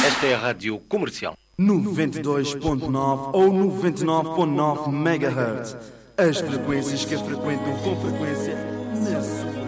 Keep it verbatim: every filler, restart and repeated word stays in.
Esta é a Rádio Comercial. noventa e dois ponto nove ou noventa e nove ponto nove megahertz. As frequências que frequentam com frequência na sua